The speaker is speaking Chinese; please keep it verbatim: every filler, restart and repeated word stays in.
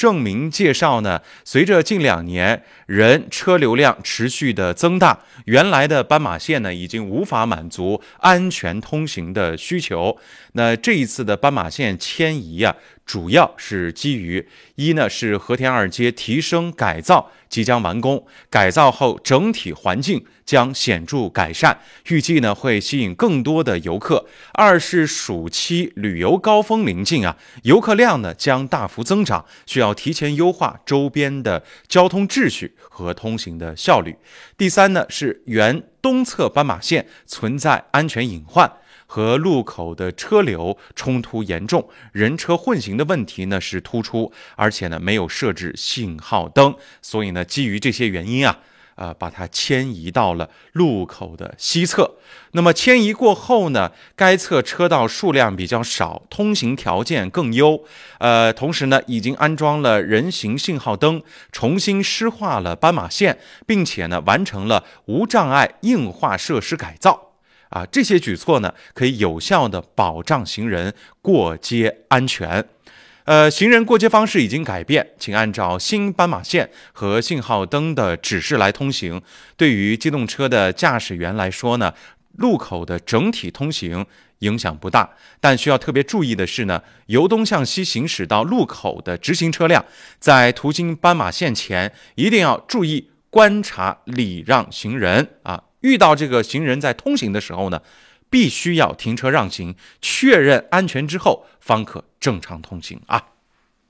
证明介绍呢，随着近两年人车流量持续的增大，原来的斑马线呢已经无法满足安全通行的需求。那这一次的斑马线迁移啊，主要是基于一呢是和田二街提升改造即将完工，改造后整体环境将显著改善，预计呢会吸引更多的游客。二是暑期旅游高峰临近啊，游客量呢将大幅增长，需要提前优化周边的交通秩序和通行的效率。第三呢是原东侧斑马线存在安全隐患，和路口的车流冲突严重，人车混行的问题呢是突出，而且呢没有设置信号灯，所以呢基于这些原因啊，呃把它迁移到了路口的西侧。那么迁移过后呢，该侧车道数量比较少，通行条件更优，呃同时呢已经安装了人行信号灯，重新施化了斑马线，并且呢完成了无障碍硬化设施改造。啊，这些举措呢，可以有效的保障行人过街安全。呃，行人过街方式已经改变，请按照新斑马线和信号灯的指示来通行。对于机动车的驾驶员来说呢，路口的整体通行影响不大，但需要特别注意的是呢，由东向西行驶到路口的直行车辆，在途经斑马线前，一定要注意观察礼让行人啊。遇到这个行人在通行的时候呢，必须要停车让行，确认安全之后，方可正常通行啊。